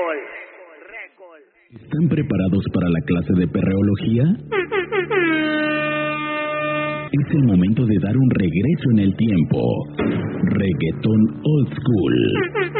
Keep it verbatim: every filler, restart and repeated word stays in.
¿Están preparados para la clase de perreología? Es el momento de dar un regreso en el tiempo. Reggaetón Old School.